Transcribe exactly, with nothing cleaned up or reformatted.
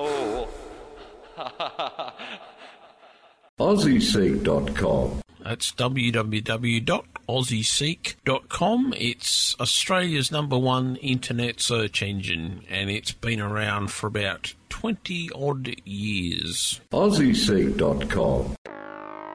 Oh. Aussie Seek dot com. That's w w w dot aussie seek dot com. It's Australia's number one internet search engine, and it's been around for about twenty odd years. Aussie Seek dot com.